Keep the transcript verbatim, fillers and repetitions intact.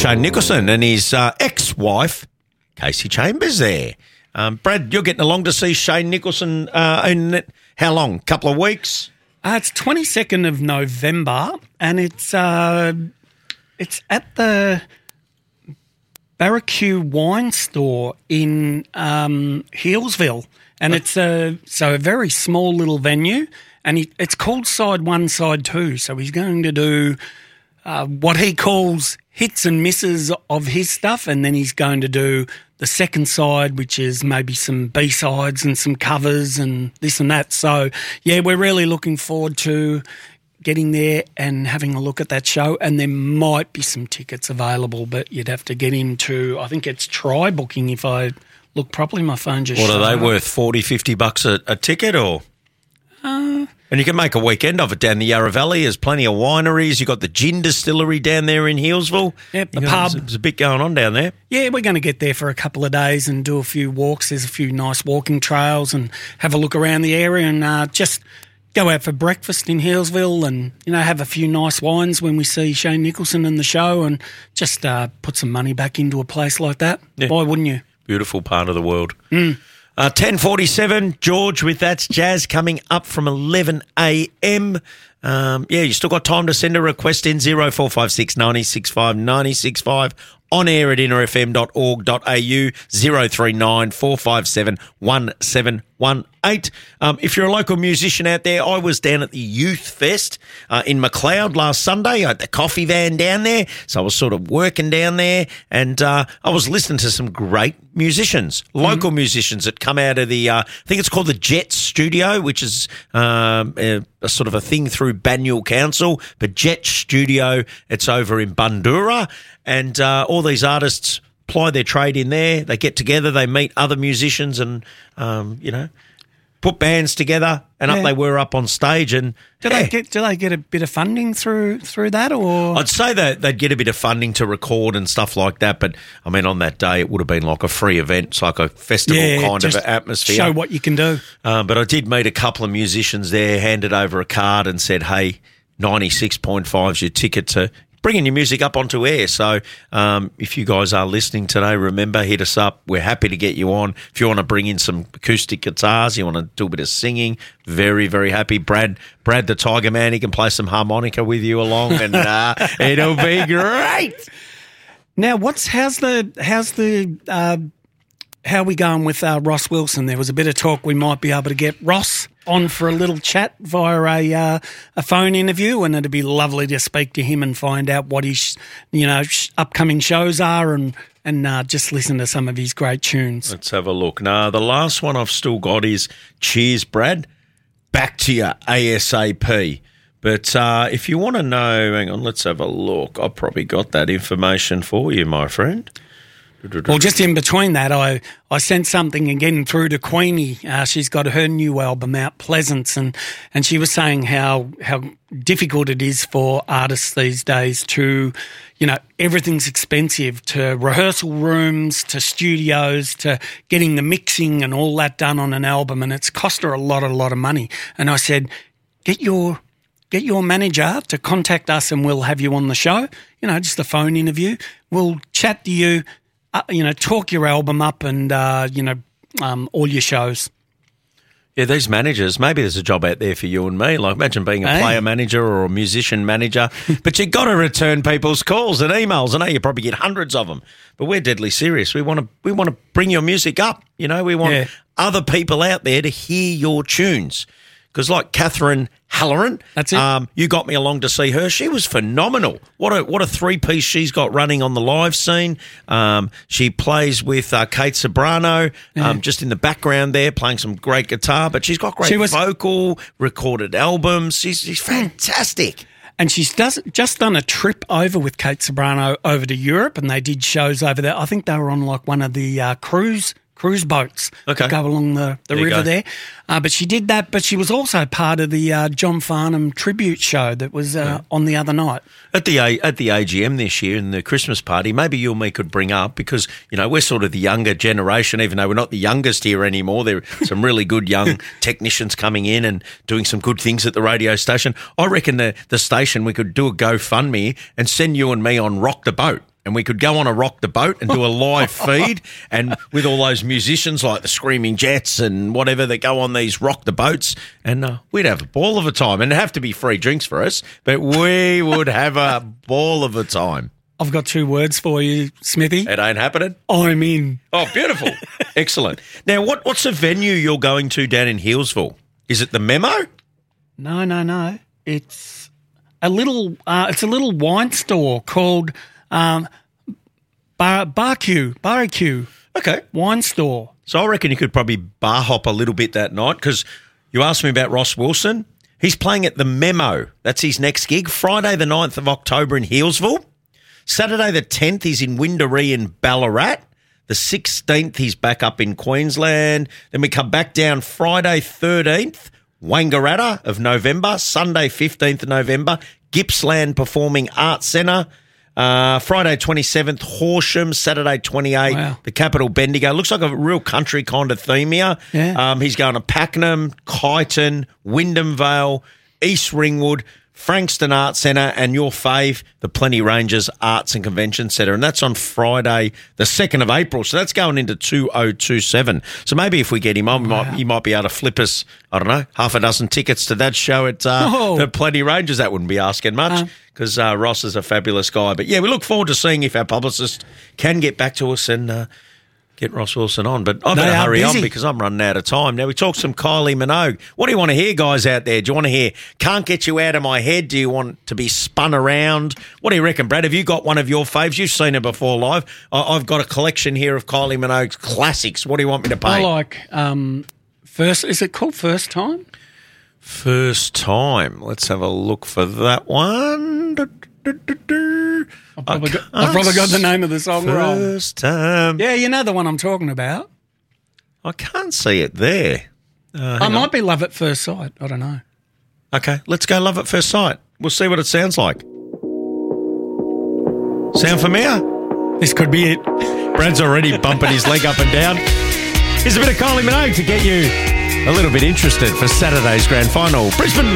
Shane Nicholson and his uh, ex-wife, Casey Chambers there. Um, Brad, you're getting along to see Shane Nicholson uh, in how long? Couple of weeks? Uh, it's twenty-second of November, and it's uh, it's at the Barracu Wine Store in um, Healesville, and it's a so a very small little venue, and he, it's called Side One, Side Two. So he's going to do uh, what he calls hits and misses of his stuff, and then he's going to do the second side, which is maybe some B-sides and some covers and this and that. So, yeah, we're really looking forward to getting there and having a look at that show, and there might be some tickets available, but you'd have to get into, I think it's Try Booking if I look properly. My phone just What shut are they up. worth, forty, fifty bucks a, a ticket or? Uh, and you can make a weekend of it down the Yarra Valley. There's plenty of wineries. You've got the gin distillery down there in Healesville. Yep, the You got- pub. There's, there's a bit going on down there. Yeah, we're going to get there for a couple of days and do a few walks. There's a few nice walking trails and have a look around the area and uh, just go out for breakfast in Healesville and, you know, have a few nice wines when we see Shane Nicholson in the show and just uh, put some money back into a place like that. Yeah. Why wouldn't you? Beautiful part of the world. Mm. Uh, ten forty-seven, George with That's Jazz coming up from eleven a.m. Um, yeah, you still got time to send a request in zero four five six nine six five nine six five on air at inner f m dot org dot a u zero three nine four five seven one seven one eight. Um, if you're a local musician out there, I was down at the Youth Fest uh, in McLeod last Sunday. I had the coffee van down there, so I was sort of working down there, and uh, I was listening to some great musicians, local mm-hmm. musicians that come out of the, uh, I think it's called the Jet Studio, which is um, a, a sort of a thing through Banyule Council, but Jet Studio, it's over in Bundoora, and uh, all these artists ply their trade in there. They get together, they meet other musicians and, um, you know, put bands together, and yeah. up they were up on stage. And do yeah. they get do they get a bit of funding through through that, or I'd say that they'd get a bit of funding to record and stuff like that. But I mean, on that day, it would have been like a free event. It's like a festival yeah, kind of just atmosphere. Show what you can do. Um, but I did meet a couple of musicians there, handed over a card and said, "Hey, ninety-six point five is your ticket to bringing your music up onto air." So um, if you guys are listening today, remember, hit us up. We're happy to get you on. If you want to bring in some acoustic guitars, you want to do a bit of singing, very, very happy. Brad, Brad the Tiger Man, he can play some harmonica with you along, and uh, it'll be great. Now, what's how's the how's the uh, how are we going with uh, Ross Wilson? There was a bit of talk we might be able to get Ross on for a little chat via a uh, a phone interview, and it'd be lovely to speak to him and find out what his you know sh- upcoming shows are, and and uh, just listen to some of his great tunes. Let's have a look. Now, the last one I've still got is Cheers, Brad. Back to you ASAP. But uh, if you want to know, hang on, let's have a look. I've probably got that information for you, my friend. Well, just in between that, I, I sent something again through to Queenie. Uh, she's got her new album out, Pleasance, and, and she was saying how how difficult it is for artists these days to, you know, everything's expensive, to rehearsal rooms, to studios, to getting the mixing and all that done on an album, and it's cost her a lot, a lot of money. And I said, get your get your manager to contact us and we'll have you on the show, you know, just a phone interview. We'll chat to you. Uh, you know, talk your album up and, uh, you know, um, all your shows. Yeah, these managers, maybe there's a job out there for you and me. Like, imagine being a hey. player manager or a musician manager, but you got to return people's calls and emails. I know you probably get hundreds of them, but we're deadly serious. We want to we want to bring your music up. You know, we want yeah. other people out there to hear your tunes. Because like Catherine Halloran, that's it. Um, you got me along to see her. She was phenomenal. What a what a three piece she's got running on the live scene. Um, she plays with uh, Kate Sobrano, yeah. um, just in the background there, playing some great guitar. But she's got great she was, vocal, recorded albums. She's, she's fantastic. And she's does, just done a trip over with Kate Sobrano over to Europe, and they did shows over there. I think they were on like one of the uh, cruise. cruise boats okay. that go along the, the there river there. Uh, but she did that, but she was also part of the uh, John Farnham tribute show that was uh, yeah. on the other night. At the at the A G M this year in the Christmas party, maybe you and me could bring up, because, you know, we're sort of the younger generation, even though we're not the youngest here anymore. There are some really good young technicians coming in and doing some good things at the radio station. I reckon the, the station, we could do a GoFundMe and send you and me on Rock the Boat. and we could go on a Rock the Boat and do a live feed, and with all those musicians like the Screaming Jets and whatever that go on these Rock the Boats, and uh, we'd have a ball of a time. And it'd have to be free drinks for us, but we would have a ball of a time. I've got two words for you, Smithy. It ain't happening? I'm in. Oh, beautiful. Excellent. Now, what, what's the venue you're going to down in Healesville? Is it the Memo? No, no, no. It's a little. Uh, it's a little wine store called um, Bar Barbecue. Barbecue. Okay. Wine store. So I reckon you could probably bar hop a little bit that night, because you asked me about Ross Wilson. He's playing at the Memo. That's his next gig. Friday the ninth of October in Healesville. Saturday the tenth, he's in Windaree in Ballarat. The sixteenth, he's back up in Queensland. Then we come back down Friday thirteenth, Wangaratta of November. Sunday fifteenth of November, Gippsland Performing Arts Centre. Uh, Friday twenty-seventh, Horsham. Saturday twenty-eighth, wow. the Capital Bendigo. Looks like a real country kind of theme here. Yeah. Um, he's going to Pakenham, Kyneton, Wyndham Vale, East Ringwood, Frankston Arts Centre, and your fave, the Plenty Rangers Arts and Convention Centre. And that's on Friday, the second of April. So that's going into two thousand twenty-seven. So maybe if we get him on, wow. might, he might be able to flip us, I don't know, half a dozen tickets to that show at uh, oh. the Plenty Rangers. That wouldn't be asking much, because uh, uh, Ross is a fabulous guy. But yeah, we look forward to seeing if our publicist can get back to us and uh, get Ross Wilson on. But I've got to hurry busy. on because I'm running out of time. Now, we talked some Kylie Minogue. What do you want to hear, guys, out there? Do you want to hear Can't Get You Out of My Head? Do you want to be spun around? What do you reckon, Brad? Have you got one of your faves? You've seen her before live. I- I've got a collection here of Kylie Minogue's classics. What do you want me to I play? like um, first. Is it called First Time? First Time. Let's have a look for that one. I've probably, got, I've probably got the name of the song wrong. First Time. Yeah, you know the one I'm talking about. I can't see it there. Uh, I might be Love at First Sight. I don't know. Okay, let's go Love at First Sight. We'll see what it sounds like. Sound familiar? This could be it. Brad's already bumping his leg up and down. Here's a bit of Kylie Minogue to get you a little bit interested for Saturday's grand final. Brisbane